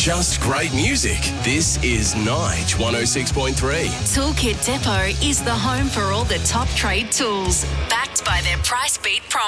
just great music. This is Nige 106.3. Toolkit Depot is the home for all the top trade tools, backed by their Price Beat promise.